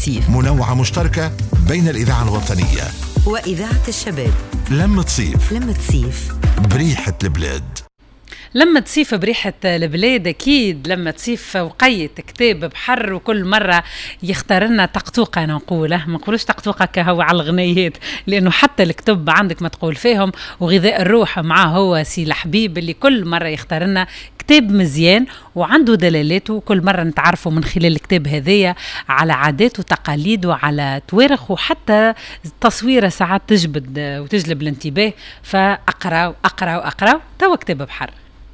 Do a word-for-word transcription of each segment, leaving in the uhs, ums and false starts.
صيف، منوعة مشتركة بين الإذاعة الوطنية وإذاعة الشباب. لمة صيف، لمة صيف بريحة البلاد. لما تصيف بريحة البلاد أكيد لما تصيف وقيت كتاب بحر، وكل مرة يختار لنا تقطوقة. أنا نقوله ما نقولوش تقطوقة كهو على الغنيات، لأنه حتى الكتب عندك ما تقول فيهم، وغذاء الروح معاه هو سي الحبيب اللي كل مرة يختار لنا كتاب مزيان وعنده دلالاته، وكل مرة نتعرفوا من خلال الكتاب هذية على عادات وتقاليد وعلى توارخ، وحتى تصويره ساعات تجبد وتجلب الانتباه. فأقرأ وأقرأ وأقرأ توا كتاب بحر.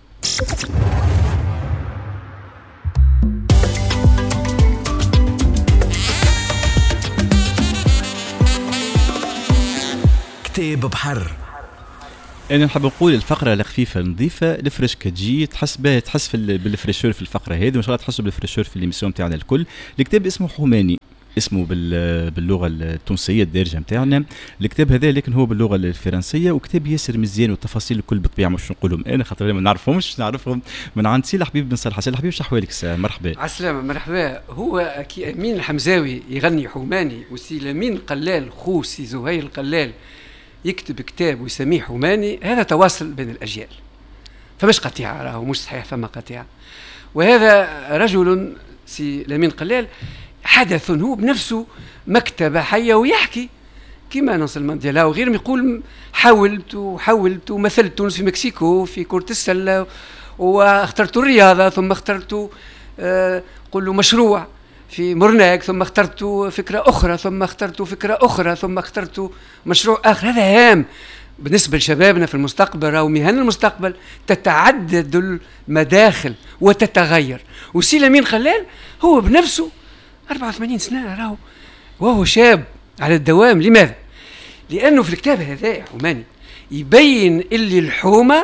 كتاب بحر. أنا نحب نقول الفقرة الخفيفة نظيفة، الفريشكة تجي تحس بها، تحس بالفريشور في الفقرة هذه، وإن شاء الله تحسوا بالفريشور في الإميسيون تاعنا الكل. الكتاب اسمه حوماني، اسمه باللغة التونسية الدارجة متاعنا الكتاب هذا، لكن هو باللغة الفرنسية، وكتاب ياسر مزيان والتفاصيل الكل بالطبيعة مش نقولهم أنا خاطر ما نعرفهمش، نعرفهم من عند سي الحبيب بن صالح. سي الحبيب شحوالك مرحبا. عسلامة مرحبا. هو أمين الحمزاوي يغني حوماني، وسي لمين قلال خو سي زهير القلال يكتب كتاب ويسميه حوماني. هذا تواصل بين الأجيال، فمش قطيعة، راهو مش صحيح فما قطيعة. وهذا رجل سي لمين قلال حدث هو بنفسه مكتبة حية، ويحكي كما نوصل مانديلا وغير ما يقول حاولت وحاولت ومثلت تونس في مكسيكو في كرة السلة، واخترت الرياضة، ثم اخترت آه قل له مشروع في مرناك، ثم اخترت فكرة أخرى، ثم اخترت فكرة أخرى، ثم اخترت مشروع آخر. هذا هام بالنسبة لشبابنا في المستقبل، أو مهن المستقبل تتعدد المداخل وتتغير. وسي لمين قلال هو بنفسه أربعة وثمانين سنة راهو، وهو شاب على الدوام. لماذا؟ لأنه في الكتاب هذا حوماني يبين اللي الحومة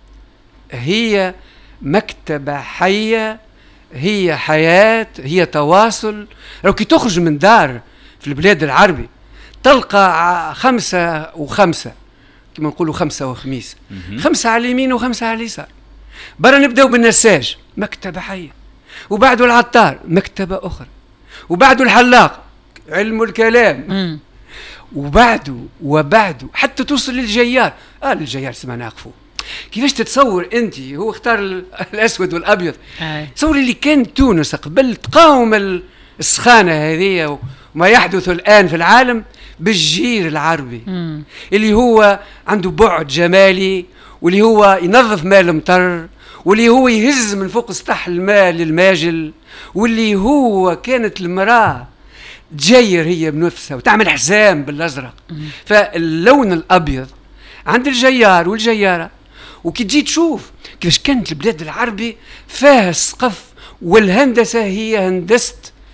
هي مكتبة حية، هي حياة، هي تواصل. لو كي تخرج من دار في البلاد العربي تلقى خمسة وخمسة، كما نقولوا خمسة وخميس، خمسة على اليمين وخمسة على اليسار. برا نبدأ بالنساج مكتبة حية، وبعده العطار مكتبة أخرى، وبعده الحلاق علم الكلام، مم. وبعده وبعده حتى توصل للجيار. آه الجيار سمعنا أقفو. كيفاش تتصور أنت؟ هو اختار الأسود والأبيض. آه. تصور اللي كان تونس قبل تقاوم السخانة هذه وما يحدث الآن في العالم بالجير العربي، مم. اللي هو عنده بعد جمالي، واللي هو ينظف ماء المطر، واللي هو يهز من فوق سطح الماء للماجل، واللي هو كانت المرأة تجير هي بنفسها وتعمل حزام بالأزرق. فاللون الأبيض عند الجيار والجيارة. وكي تجي تشوف كيفاش كانت البلاد العربي فيها السقف والهندسة، هي هندسة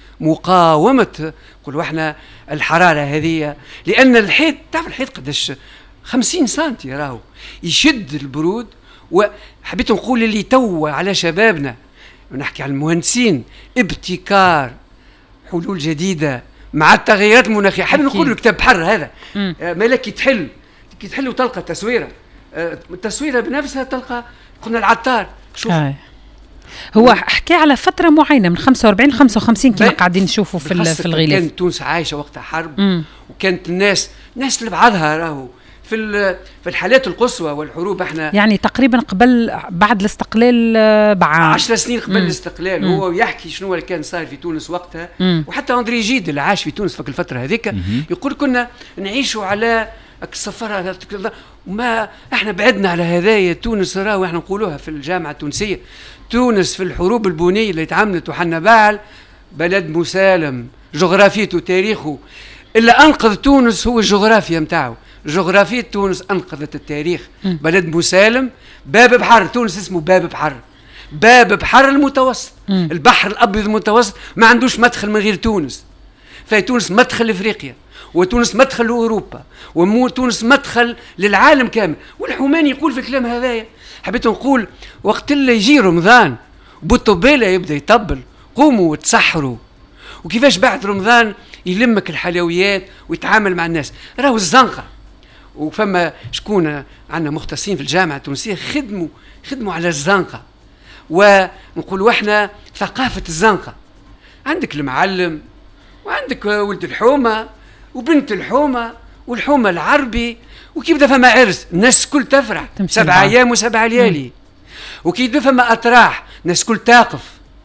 مقاومة قلوا احنا الحرارة هذه، لأن الحيط تعرف الحيط قداش خمسين سنتي راهو يشد البرود. وحبيت نقول اللي تو على شبابنا ونحكي عن المهندسين ابتكار حلول جديدة مع التغيرات المناخية. حبيت نقول الكتاب بحر هذا آه مالك تحل كي تحل وتلقى تصويرة، آه التصويرة بنفسها تلقى قلنا العطار شوف آه. هو حكى على فترة معينة من خمسة وأربعين ل خمسة وخمسين كما قاعدين نشوفوا في في الغلاف. كانت تونس عايشة وقتها حرب، مم. وكانت الناس ناس لبعضها راهو في في الحالات القصوى والحروب. احنا يعني تقريبا قبل بعد الاستقلال بعام عشر سنين قبل مم. الاستقلال. مم. هو يحكي شنو اللي كان صار في تونس وقتها. مم. وحتى أندري جيد اللي عاش في تونس في الفترة هذيك يقول كنا نعيشوا على السفارة، وما احنا بعدنا على هدايا تونس. راهو احنا نقولوها في الجامعة التونسية، تونس في الحروب البونية اللي تعملت وحنا باعل بلد مسالم، جغرافيته وتاريخه. إلا أنقذ تونس هو الجغرافيا متاعه، جغرافية تونس أنقذت التاريخ. م. بلد مسالم، باب بحر، تونس اسمه باب بحر، باب بحر المتوسط. م. البحر الأبيض المتوسط ما عندوش مدخل من غير تونس. فتونس مدخل لإفريقيا، وتونس مدخل لأوروبا، وتونس مدخل للعالم كامل. والحوماني يقول في الكلام هذايا، حبيت نقول وقت اللي يجي رمضان بوطبيلة يبدأ يطبل قوموا وتسحروا، وكيفاش بعد رمضان يلمك الحلويات ويتعامل مع الناس. راهو الزنقة، وفما شكون عندنا مختصين في الجامعة التونسية خدموا خدموا على الزنقة، ونقولوا احنا ثقافة الزنقة. عندك المعلم وعندك ولد الحومه وبنت الحومه والحومه العربي، وكي بدا فما عرس الناس كل تفرح سبع ايام وسبع ليالي، وكي بدا فما اطراح الناس كل تاقف.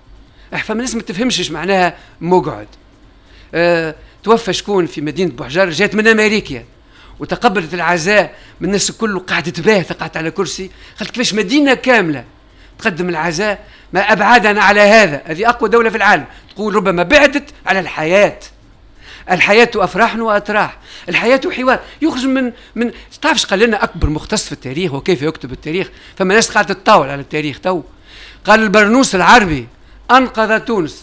فما ناس ما تفهمش معناها مقعد. أه توفى شكون في مدينه بوحجر، جات من امريكا وتقبلت العزاء من الناس الكل وقعدت باهته، قعدت على كرسي. قالت كيفاش مدينه كامله تقدم العزاء، ما ابعدنا على هذا. هذه اقوى دوله في العالم، تقول ربما بعدت على الحياه. الحياه افراح واطراح، الحياه حوار يخرج من من تعرفش قال لنا اكبر مختص في التاريخ وكيف يكتب التاريخ. فما ناس قاعده تطاول على التاريخ تو. قال البرنوس العربي انقذ تونس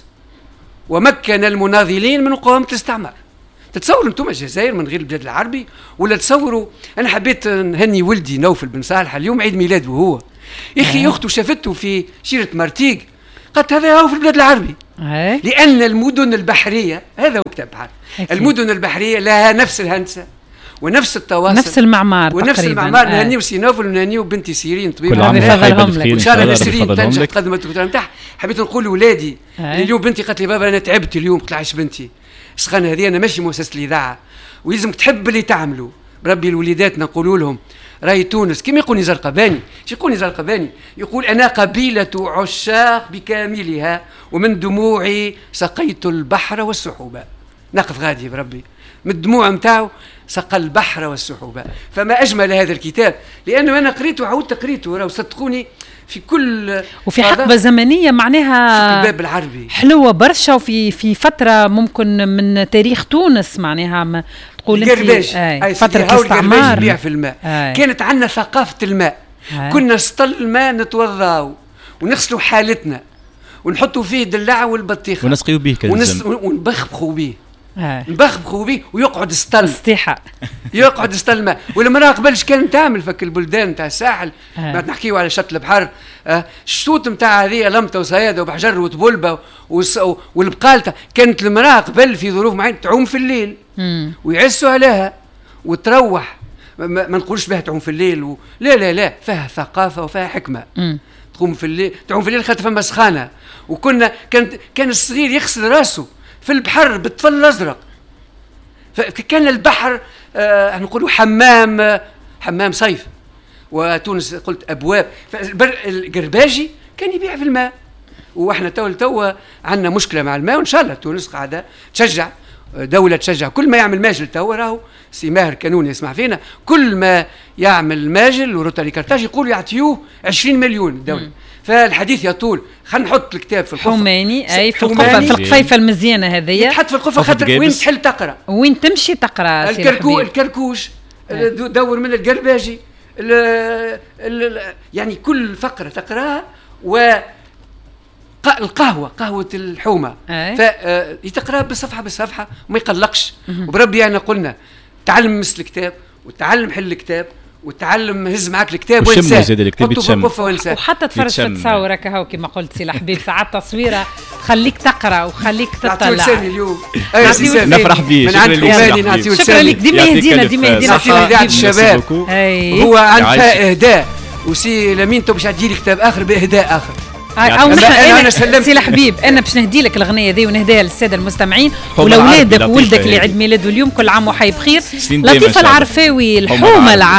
ومكن المناضلين من مقاومه الاستعمار. تتصوروا انتم الجزائر من غير البلاد العربي؟ ولا تصوروا، انا حبيت نهني ولدي نوفل بن صالح اليوم عيد ميلاده هو. يا اخي اخته شافته في شيره مارتيق، قالت هذا هو في البلاد العربي. لان المدن البحريه، هذا هو كتاب بحر، المدن البحريه لها نفس الهندسه ونفس التواصل، نفس المعمار ونفس تقريبا. المعمار. نهنيو سينوفل ونهنيو بنتي سيرين طبيبه. كل عام يفضلهم لك ان شاء الله نسرين تنجح تقدم الدكتوراه نتاعها. حبيت نقول لولادي اليوم، بنتي قالت لي بابا انا تعبت اليوم. قلت لها عايش بنتي، سخانه هذه انا ماشي مؤسسه الاذاعه، ولازمك تحب اللي تعملوا. بربي الوليدات نقولوا لهم راي تونس كما يقول نزار قباني. ايش يقول نزار قباني؟ يقول انا قبيله عشاق بكاملها ومن دموعي سقيت البحر والسحوبه. نقف غادي بربي من الدموع نتاعو سقى البحر والسحوبه. فما اجمل هذا الكتاب، لانه انا قريته وعودت قريته، راهو صدقوني في كل وفي حقبه زمنيه معناها الباب العربي حلوه برشا، وفي في فتره ممكن من تاريخ تونس معناها تقول انت اي فتره الاستعمار بيع في الماء. آي. كانت عندنا ثقافه الماء. آي. كنا نسطل الماء نتوضاو ونغسلوا حالتنا ونحطوا فيه دلاعه والبطيخه ونسقيو به ونس... ونبخبخوا به آه. نبخبخوا به ويقعد يسطل استيحاء يقعد يسطل الماء. والمراه قبلش كان تعمل فك البلدان تاع الساحل، ما نحكيو على شط البحر. آه. الشطوط نتاع هذه لمطه وصياده وبحجر وتبلبه وس... والبقالته، كانت المراه قبل في ظروف معينه تعوم في الليل مم. ويعسوا عليها وتروح. ما, ما نقولش بها تعوم في الليل و... لا لا لا، فيها ثقافه وفيها حكمه. مم. تقوم في الليل، تعوم في الليل خاطر فما سخانه. وكنا كان كان الصغير يغسل راسه في البحر بالطفل الازرق. فكان البحر آه نقولوا حمام آه حمام صيف. وتونس قلت ابواب. القرباجي كان يبيع في الماء. واحنا تو تو عندنا مشكله مع الماء، وان شاء الله تونس قاعده تشجع، دولة تشجع كل ما يعمل ماجل. تو راهو سي ماهر كانوني يسمع فينا، كل ما يعمل ماجل وروتاري كارتاج يقولوا يعطيوه عشرين مليون الدولة. فالحديث يطول، خلينا نحط الكتاب في القفة. حوماني اي في القفة، في القفيفة المزيانة هذيا تحط في القفة خاطر وين تحل تقرا، وين تمشي تقرا. الكركو الكركوش دور من القرباجي ال ال يعني كل فقرة تقراها. و القهوة قهوة الحومة فيتقرأ بالصفحة بالصفحة وما يقلقش. وبربي أنا قلنا تعلم مثل الكتاب وتعلم حل الكتاب وتعلم هز معك الكتاب وانساه، حطه في القفة وانساه. وحتى تفرج في تصاورة كهو كما قلت سي لحبيب، ساعات تصويرة خليك تقرأ وخليك تطلع. نعطيو اليوم نفرح به. شكرا لك. ديما يهدينا ديما يهدينا في إذاعة الشباب. هو عندها إهداء وسي لمين تو باش عدي لي كتاب آخر بإهداء آخر. او نحن انا سي الحبيب انا باش نهدي لك الاغنيه ذي ونهديها للساده المستمعين ولاولادك وولدك اللي عيد ميلاده اليوم. كل عام وحي بخير. لطيفه العرفاوي الحومه